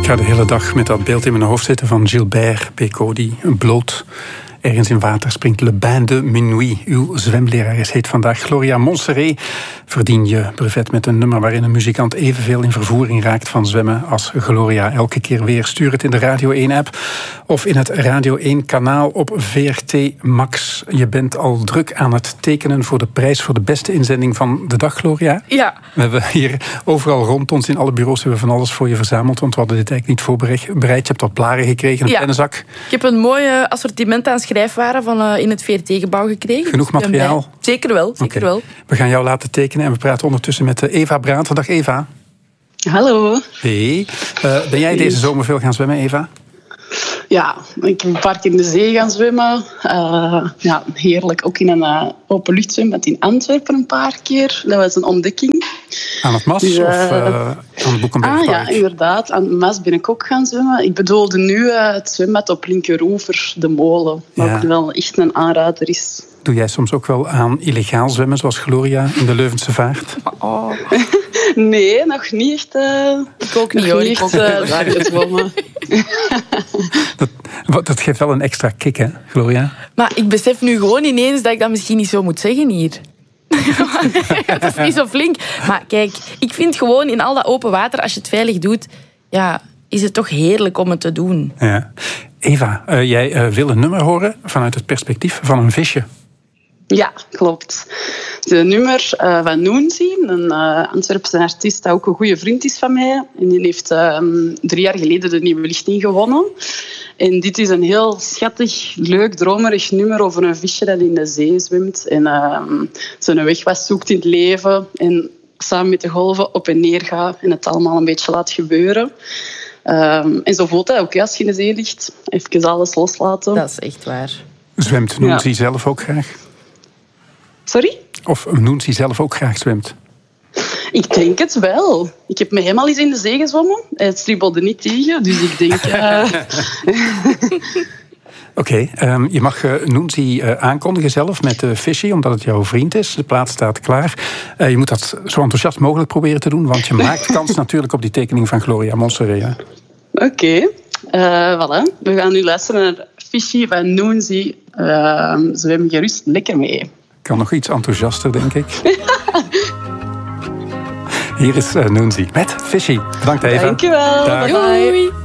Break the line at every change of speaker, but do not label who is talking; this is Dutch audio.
Ik ga de hele dag met dat beeld in mijn hoofd zitten van Gilbert Bécaud, die bloot ergens in water springt. Le Bain de Minuit. Uw zwemlerares heet vandaag Gloria Montserrat. Verdien je brevet met een nummer waarin een muzikant evenveel in vervoering raakt van zwemmen als Gloria. Elke keer weer. Stuur het in de Radio 1-app of in het Radio 1-kanaal op VRT Max. Je bent al druk aan het tekenen voor de prijs voor de beste inzending van de dag, Gloria.
Ja.
We hebben hier overal rond ons in alle bureaus hebben we van alles voor je verzameld, want we hadden dit eigenlijk niet voorbereid. Je hebt wat blaren gekregen, een pennenzak.
Ik heb een mooi assortiment aan schrijfwaren van in het VRT-gebouw gekregen.
Genoeg materiaal?
Zeker wel, zeker wel.
We gaan jou laten tekenen en we praten ondertussen met Eva Braat. Dag Eva.
Hallo.
Hey. Ben jij deze zomer veel gaan zwemmen, Eva?
Ja, ik heb een paar keer in de zee gaan zwemmen. Heerlijk. Ook in een openluchtzwembad in Antwerpen een paar keer. Dat was een ontdekking.
Aan het Mas of aan het Boekenbergpark?
Ja, inderdaad. Aan het Mas ben ik ook gaan zwemmen. Ik bedoelde nu het zwembad op Linkeroever, de Molen. Wat ook wel echt een aanrader is.
Doe jij soms ook wel aan illegaal zwemmen, zoals Gloria in de Leuvense Vaart?
Oh. Nee, nog niet echt.
Ik ook niet, hoor. Ik ook
daar zwemmen.
Dat geeft wel een extra kick, hè, Gloria?
Maar ik besef nu gewoon ineens dat ik dat misschien niet zo moet zeggen hier. Dat is niet zo flink. Maar kijk, ik vind gewoon in al dat open water, als je het veilig doet, ja, is het toch heerlijk om het te doen.
Ja. Eva, jij wil een nummer horen vanuit het perspectief van een visje.
Ja, klopt. De nummer van Noenzi, een Antwerpse artiest dat ook een goede vriend is van mij. En die heeft 3 jaar geleden de Nieuwe Lichting gewonnen. En dit is een heel schattig, leuk, dromerig nummer over een visje dat in de zee zwemt. En zijn weg wat zoekt in het leven. En samen met de golven op en neer gaat. En het allemaal een beetje laat gebeuren. En zo voelt hij ook als je in de zee ligt. Even alles loslaten.
Dat is echt waar.
Zwemt Noenzi zelf ook graag?
Sorry?
Of Noenzi zelf ook graag zwemt?
Ik denk het wel. Ik heb met hem al eens in de zee gezwommen. Het stribbelde niet tegen, dus ik denk...
Oké, je mag Noenzi aankondigen zelf met Fishy, omdat het jouw vriend is. De plaats staat klaar. Je moet dat zo enthousiast mogelijk proberen te doen, want je maakt kans natuurlijk op die tekening van Gloria Montserrat.
Oké, voilà. We gaan nu luisteren naar Fishy van Noenzi. Zwem gerust lekker mee.
Kan nog iets enthousiaster, denk ik. Hier is Noenzi met Fishy. Bedankt, Eva.
Dankjewel.
Dag.
Doei.